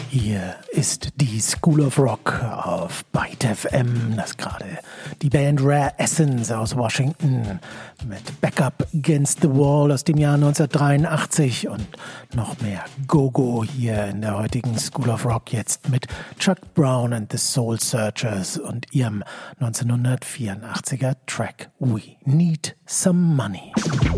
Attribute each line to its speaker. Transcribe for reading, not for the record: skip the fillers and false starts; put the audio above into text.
Speaker 1: Hier ist die School of Rock auf Byte FM. Das gerade die Band Rare Essence aus Washington mit Back Up Against the Wall aus dem Jahr 1983 und noch mehr Go-Go hier in der heutigen School of Rock jetzt mit Chuck Brown and the Soul Searchers und ihrem 1984er Track We Need Some Money.